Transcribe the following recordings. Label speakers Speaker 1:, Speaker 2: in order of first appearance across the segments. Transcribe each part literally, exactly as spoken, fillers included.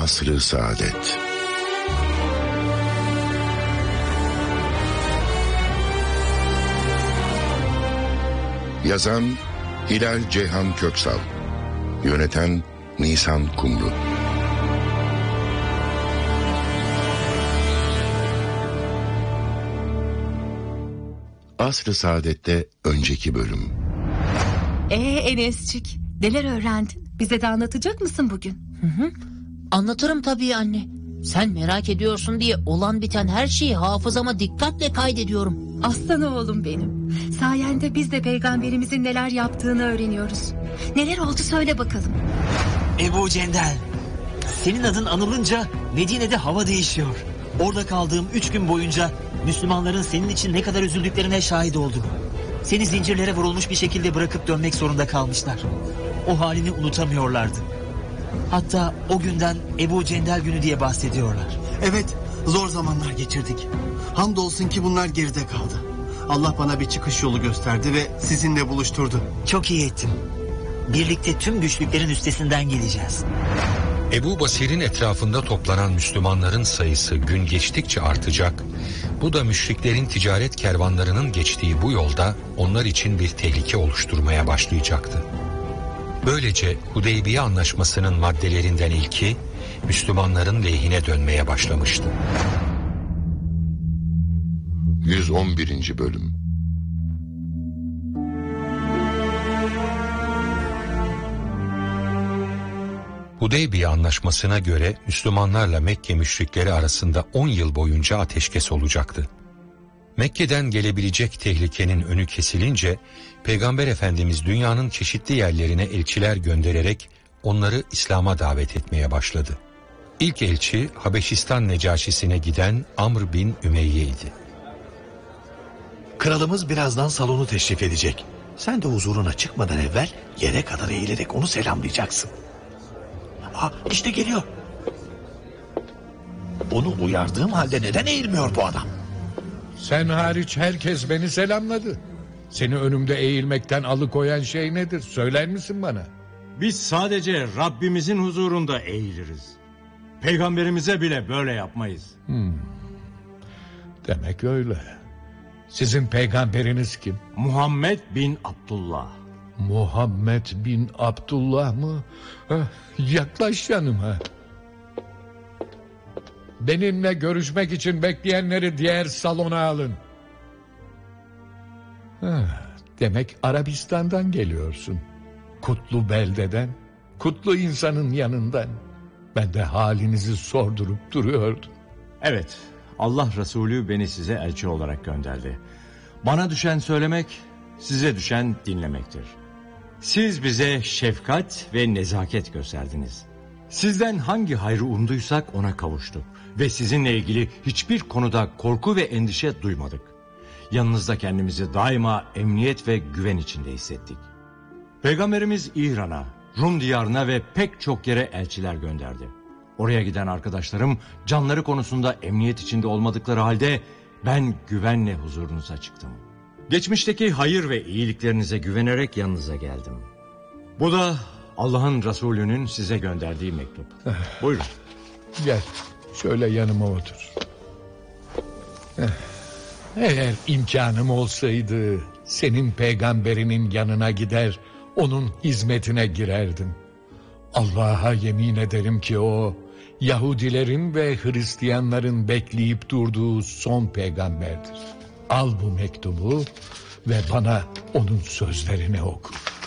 Speaker 1: Asr-ı Saadet. Yazan Hilal Ceyhan Köksal, yöneten Nisan Kumru. Asr-ı Saadet'te önceki bölüm.
Speaker 2: Ee Enescik, neler öğrendin? Bize de anlatacak mısın bugün?
Speaker 3: Hı hı. Anlatırım tabii anne. Sen merak ediyorsun diye olan biten her şeyi hafızama dikkatle kaydediyorum.
Speaker 2: Aslan oğlum benim. Sayende biz de peygamberimizin neler yaptığını öğreniyoruz. Neler oldu söyle bakalım.
Speaker 4: Ebu Cendel, senin adın anılınca Medine'de hava değişiyor. Orada kaldığım üç gün boyunca Müslümanların senin için ne kadar üzüldüklerine şahit oldum. Seni zincirlere vurulmuş bir şekilde bırakıp dönmek zorunda kalmışlar. O halini unutamıyorlardı. Hatta o günden Ebu Cendel günü diye bahsediyorlar.
Speaker 5: Evet, zor zamanlar geçirdik. Hamdolsun ki bunlar geride kaldı. Allah bana bir çıkış yolu gösterdi ve sizinle buluşturdu.
Speaker 4: Çok iyi ettin. Birlikte tüm güçlüklerin üstesinden geleceğiz.
Speaker 6: Ebu Basir'in etrafında toplanan Müslümanların sayısı gün geçtikçe artacak. Bu da müşriklerin ticaret kervanlarının geçtiği bu yolda onlar için bir tehlike oluşturmaya başlayacaktı. Böylece Hudeybiye Anlaşması'nın maddelerinden ilki Müslümanların lehine dönmeye başlamıştı.
Speaker 1: yüz on birinci Bölüm.
Speaker 6: Hudeybiye Anlaşması'na göre Müslümanlarla Mekke müşrikleri arasında on yıl boyunca ateşkes olacaktı. Mekke'den gelebilecek tehlikenin önü kesilince Peygamber Efendimiz dünyanın çeşitli yerlerine elçiler göndererek onları İslam'a davet etmeye başladı. İlk elçi Habeşistan Necaşisi'ne giden Amr bin Ümeyye idi.
Speaker 7: Kralımız birazdan salonu teşrif edecek. Sen de huzuruna çıkmadan evvel yere kadar eğilerek onu selamlayacaksın. Aa, işte geliyor. Onu uyardığım halde neden eğilmiyor bu adam?
Speaker 8: Sen hariç herkes beni selamladı. Seni önümde eğilmekten alıkoyan şey nedir? Söyler misin bana?
Speaker 9: Biz sadece Rabbimizin huzurunda eğiliriz. Peygamberimize bile böyle yapmayız.
Speaker 8: Hmm. Demek öyle. Sizin peygamberiniz kim?
Speaker 9: Muhammed bin Abdullah.
Speaker 8: Muhammed bin Abdullah mı? Heh, yaklaş yanıma. Benimle görüşmek için bekleyenleri diğer salona alın. Heh, demek Arabistan'dan geliyorsun. Kutlu beldeden, kutlu insanın yanından. Ben de halinizi sordurup duruyordum.
Speaker 9: Evet, Allah Resulü beni size elçi olarak gönderdi. Bana düşen söylemek, size düşen dinlemektir. Siz bize şefkat ve nezaket gösterdiniz. Sizden hangi hayrı umduysak ona kavuştuk. Ve sizinle ilgili hiçbir konuda korku ve endişe duymadık. Yanınızda kendimizi daima emniyet ve güven içinde hissettik. Peygamberimiz İran'a, Rum diyarına ve pek çok yere elçiler gönderdi. Oraya giden arkadaşlarım canları konusunda emniyet içinde olmadıkları halde ben güvenle huzurunuza çıktım. Geçmişteki hayır ve iyiliklerinize güvenerek yanınıza geldim. Bu da Allah'ın Resulü'nün size gönderdiği mektup. Buyurun.
Speaker 8: Gel, şöyle yanıma otur. Eğer imkanım olsaydı senin peygamberinin yanına gider, onun hizmetine girerdim. Allah'a yemin ederim ki o Yahudilerin ve Hristiyanların bekleyip durduğu son peygamberdir. Al bu mektubu ve bana onun sözlerini oku.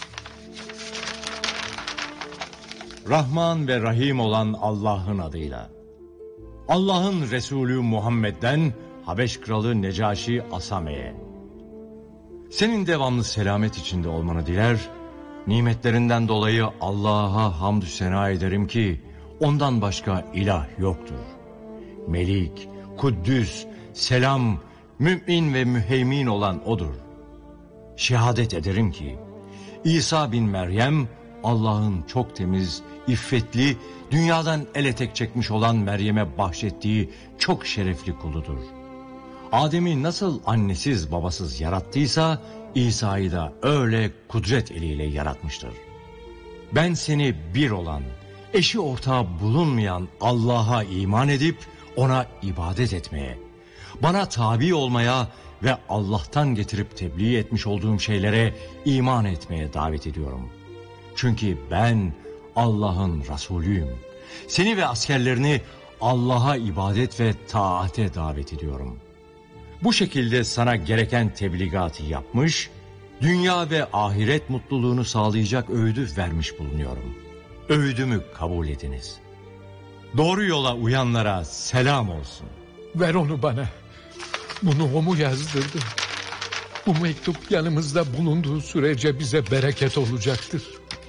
Speaker 9: Rahman ve Rahim olan Allah'ın adıyla. Allah'ın Resulü Muhammed'den Habeş Kralı Necaşi Asame'ye. Senin devamlı selamet içinde olmanı diler, nimetlerinden dolayı Allah'a hamdü sena ederim ki ondan başka ilah yoktur. Melik, Kuddüs, selam, mümin ve müheymin olan odur. Şehadet ederim ki İsa bin Meryem Allah'ın çok temiz, iffetli, dünyadan ele tek çekmiş olan Meryem'e bahşettiği çok şerefli kuludur. Adem'i nasıl annesiz babasız yarattıysa İsa'yı da öyle kudret eliyle yaratmıştır. Ben seni bir olan, eşi ortağı bulunmayan Allah'a iman edip ona ibadet etmeye, bana tabi olmaya ve Allah'tan getirip tebliğ etmiş olduğum şeylere iman etmeye davet ediyorum. Çünkü ben Allah'ın Resulüyüm. Seni ve askerlerini Allah'a ibadet ve taate davet ediyorum. Bu şekilde sana gereken tebligatı yapmış, dünya ve ahiret mutluluğunu sağlayacak öğüdü vermiş bulunuyorum. Öğüdümü kabul ediniz. Doğru yola uyanlara selam olsun.
Speaker 8: Ver onu bana. Bunu o mu yazdırdı? Bu mektup yanımızda bulunduğu sürece bize bereket olacaktır.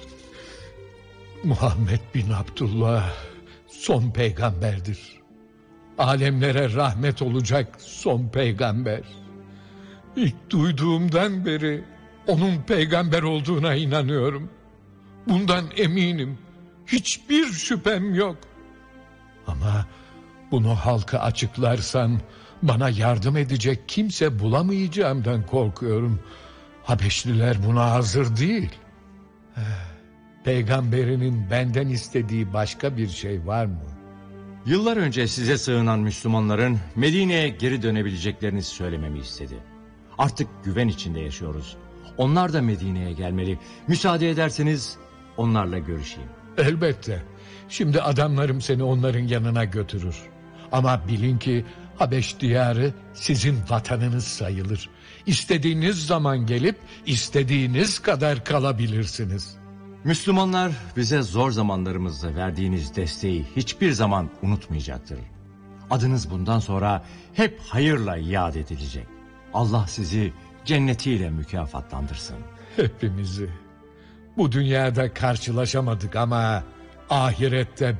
Speaker 8: Muhammed bin Abdullah son peygamberdir. Alemlere rahmet olacak son peygamber. İlk duyduğumdan beri onun peygamber olduğuna inanıyorum. Bundan eminim. Hiçbir şüphem yok. Ama bunu halka açıklarsam bana yardım edecek kimse bulamayacağımdan korkuyorum. Habeşliler buna hazır değil. Peygamberinin benden istediği başka bir şey var mı?
Speaker 9: Yıllar önce size sığınan Müslümanların Medine'ye geri dönebileceklerini söylememi istedi. Artık güven içinde yaşıyoruz. Onlar da Medine'ye gelmeli. Müsaade ederseniz onlarla görüşeyim.
Speaker 8: Elbette. Şimdi adamlarım seni onların yanına götürür. Ama bilin ki Habeş diyarı sizin vatanınız sayılır. İstediğiniz zaman gelip istediğiniz kadar kalabilirsiniz.
Speaker 9: Müslümanlar bize zor zamanlarımızda verdiğiniz desteği hiçbir zaman unutmayacaktır. Adınız bundan sonra hep hayırla yad edilecek. Allah sizi cennetiyle mükafatlandırsın.
Speaker 8: Hepimizi. Bu dünyada karşılaşamadık ama ahirette